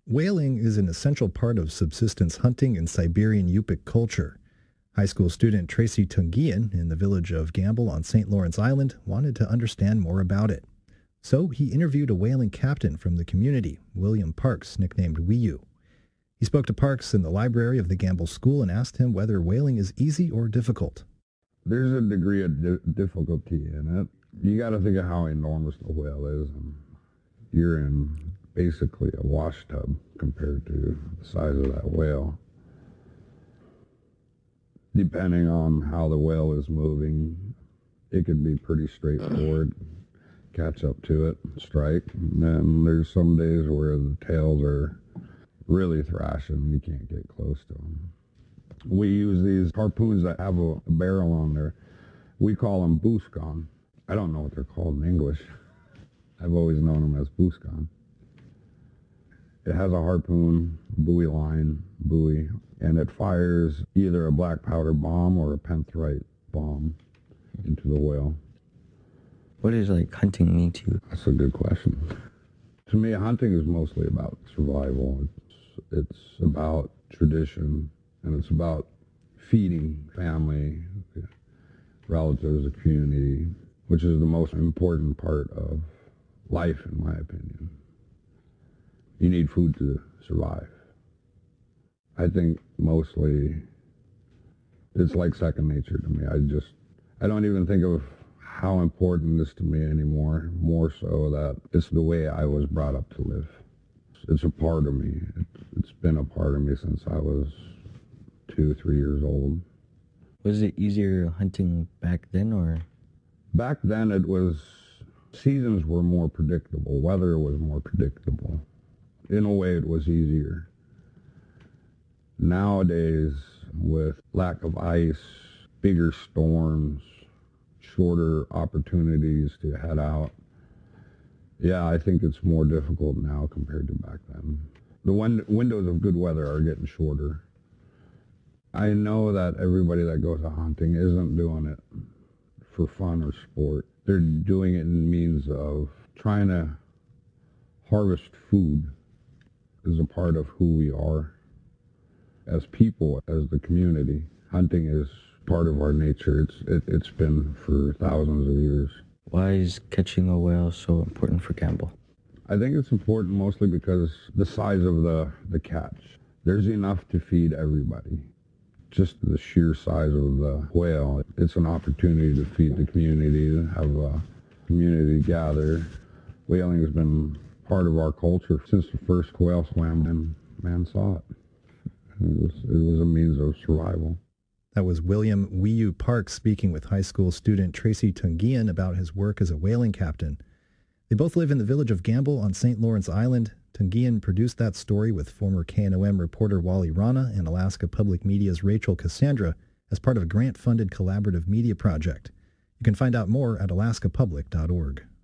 Whaling is an essential part of subsistence hunting in Siberian Yupik culture. High school student Tracy Tungian in the village of Gamble on St. Lawrence Island wanted to understand more about it. So he interviewed a whaling captain from the community, William Parks, nicknamed Wiyu. He spoke to Parks in the library of the Gamble School and asked him whether whaling is easy or difficult. There's a degree of difficulty in it. You got to think of how enormous the whale is. You're in basically a wash tub compared to the size of that whale. Depending on how the whale is moving, it could be pretty straightforward. Catch up to it, strike. And then there's some days where the tails are really thrashing. You can't get close to them. We use these harpoons that have a barrel on there. We call them booskan. I don't know what they're called in English. I've always known them as booskan. It has a harpoon, buoy line, buoy, and it fires either a black powder bomb or a penthrite bomb into the whale. What does hunting mean to you? That's a good question. To me, hunting is mostly about survival. It's about tradition, and it's about feeding family, relatives, the community, which is the most important part of life, in my opinion. You need food to survive. I think mostly it's like second nature to me. I don't even think of how important this to me anymore, more so that it's the way I was brought up to live. It's a part of me. It's been a part of me since I was 2, 3 years old. Was it easier hunting back then, or? Back then seasons were more predictable. Weather was more predictable. In a way, it was easier. Nowadays, with lack of ice, bigger storms, shorter opportunities to head out, yeah, I think it's more difficult now compared to back then. The windows of good weather are getting shorter. I know that everybody that goes out hunting isn't doing it for fun or sport. They're doing it in means of trying to harvest food as a part of who we are as people, as the community. Hunting is part of our nature. It's been for thousands of years. Why is catching a whale so important for Gamble? I think it's important mostly because the size of the catch. There's enough to feed everybody. Just the sheer size of the whale. It's an opportunity to feed the community, to have a community gather. Whaling has been part of our culture since the first whale swam and man saw it. It was a means of survival. That was William Wiyu Parks speaking with high school student Tracy Tungian about his work as a whaling captain. They both live in the village of Gamble on St. Lawrence Island. Tungian produced that story with former KNOM reporter Wally Rana and Alaska Public Media's Rachel Cassandra as part of a grant-funded collaborative media project. You can find out more at alaskapublic.org.